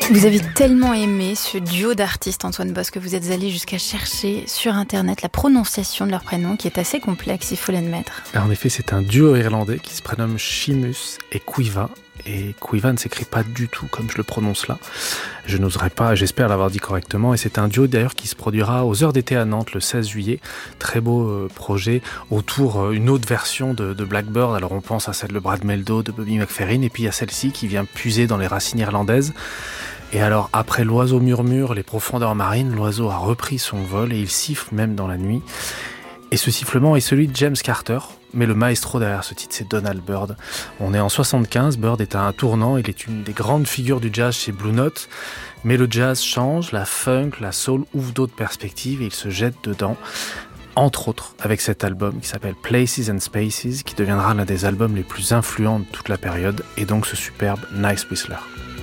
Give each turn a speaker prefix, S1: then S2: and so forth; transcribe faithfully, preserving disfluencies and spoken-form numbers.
S1: Vous avez tellement aimé ce duo d'artistes, Antoine Boss, que vous êtes allé jusqu'à chercher sur Internet la prononciation de leur prénom, qui est assez complexe, il faut l'admettre.
S2: En effet, c'est un duo irlandais qui se prénomme Seamus et Quiva. Et Quiva ne s'écrit pas du tout comme je le prononce là. Je n'oserais pas, j'espère l'avoir dit correctement. Et c'est un duo d'ailleurs qui se produira aux Heures d'été à Nantes le seize juillet. Très beau euh, projet autour euh, une autre version de, de Blackbird. Alors on pense à celle de Brad Meldo, de Bobby McFerrin. Et puis il y a celle-ci qui vient puiser dans les racines irlandaises. Et alors, après l'oiseau murmure les profondeurs marines, l'oiseau a repris son vol et il siffle même dans la nuit. Et ce sifflement est celui de James Carter, mais le maestro derrière ce titre, c'est Donald Byrd. On est en soixante-quinze, Byrd est à un tournant, il est une des grandes figures du jazz chez Blue Note, mais le jazz change, la funk, la soul ouvrent d'autres perspectives et il se jette dedans. Entre autres, avec cet album qui s'appelle Places and Spaces, qui deviendra l'un des albums les plus influents de toute la période, et donc ce superbe Nice Whistler.